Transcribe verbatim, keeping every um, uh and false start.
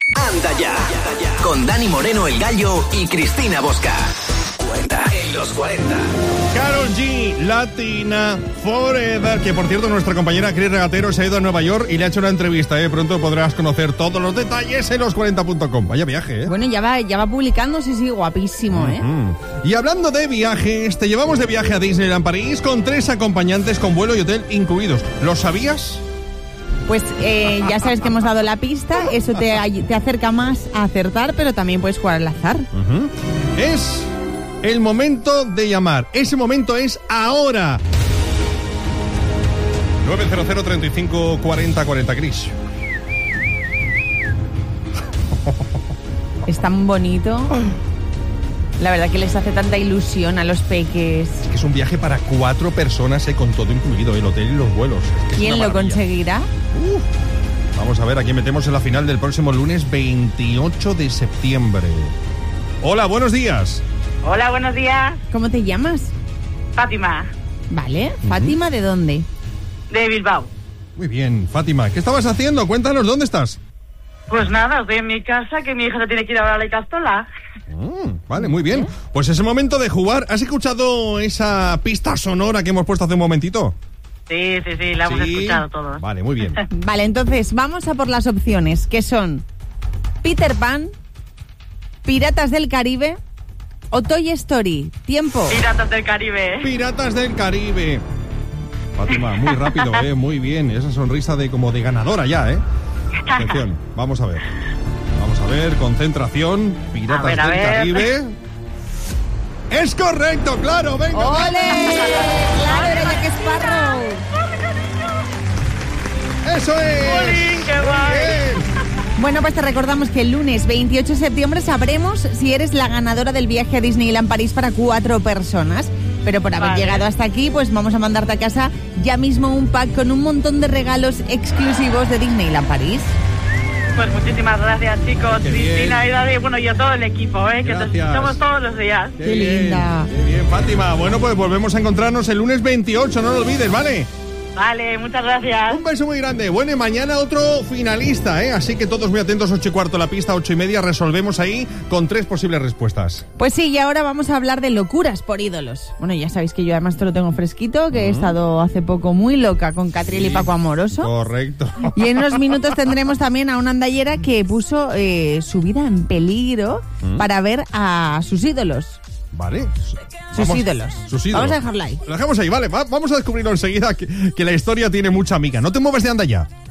Anda ya, con Dani Moreno el Gallo y Cristina Bosca. Cuenta en los cuarenta. Karol G, Latina Forever, que por cierto nuestra compañera Cris Regatero se ha ido a Nueva York y le ha hecho una entrevista, ¿eh? Pronto podrás conocer todos los detalles en los cuarenta punto com. Vaya viaje, ¿eh? Bueno, ya va, ya va publicando, sí, sí, guapísimo, ¿eh? Uh-huh. Y hablando de viajes, te llevamos de viaje a Disneyland París con tres acompañantes con vuelo y hotel incluidos. ¿Lo sabías? Pues eh, ya sabes que hemos dado la pista, eso te, te acerca más a acertar, pero también puedes jugar al azar. Uh-huh. Es el momento de llamar. Ese momento es ahora. nueve cero cero, treinta y cinco, cuarenta, cuarenta, Cris. Es tan bonito. La verdad que les hace tanta ilusión a los peques. Es que es un viaje para cuatro personas, eh, con todo incluido, el hotel y los vuelos. Es que ¿Quién lo conseguirá? Uf. Vamos a ver, aquí metemos en la final del próximo lunes veintiocho de septiembre. Hola, buenos días. Hola, buenos días. ¿Cómo te llamas? Fátima. Vale, uh-huh. Fátima, ¿de dónde? De Bilbao. Muy bien, Fátima, ¿qué estabas haciendo? Cuéntanos, ¿dónde estás? Pues nada, estoy en mi casa, que mi hija se tiene que ir ahora a la Icastola. Mm, vale, muy bien. Pues es el momento de jugar. ¿Has escuchado esa pista sonora que hemos puesto hace un momentito? Sí, sí, sí, la hemos ¿Sí? escuchado todos. Vale, muy bien. Vale, entonces vamos a por las opciones, que son Peter Pan, Piratas del Caribe o Toy Story. Tiempo. Piratas del Caribe. Piratas del Caribe. Fátima, muy rápido, ¿eh? Muy bien. Esa sonrisa de como de ganadora ya, ¿eh? Atención, vamos a ver. Vamos a ver, concentración. Piratas a ver, a del ver. Caribe. ¡Es correcto, claro! ¡Venga! ¡Ole! ¡Claro, era Jack Sparrow! ¡Eso es! ¡Jolín, qué guay! Bueno, pues te recordamos que el lunes veintiocho de septiembre sabremos si eres la ganadora del viaje a Disneyland París para cuatro personas. Pero por haber vale. llegado hasta aquí, pues vamos a mandarte a casa ya mismo un pack con un montón de regalos exclusivos de Disneyland París. Pues muchísimas gracias, chicos. Qué Cristina bien. y David, bueno, y a todo el equipo, ¿eh? Que te Gracias. escuchamos todos los días. Qué linda. Qué bien, Fátima. Bueno, pues volvemos a encontrarnos el lunes veintiocho, no lo olvides, ¿vale? Vale, muchas gracias. Un beso muy grande. Bueno, y mañana otro finalista, ¿eh? Así que todos muy atentos, ocho y cuarto la pista, ocho y media, resolvemos ahí con tres posibles respuestas. Pues sí, y ahora vamos a hablar de locuras por ídolos. Bueno, ya sabéis que yo además te lo tengo fresquito, que he estado hace poco muy loca con Catriel y Paco Amoroso. Correcto. Y en unos minutos tendremos también a una andallera que puso eh, su vida en peligro ¿Mm? para ver a sus ídolos. Vale. Sus Vamos- ídolos. Sus ídolos. Vamos a dejarla ahí. Lo dejamos ahí, vale. Va- vamos a descubrirlo enseguida, que, que la historia tiene mucha amiga. No te mueves de anda ya.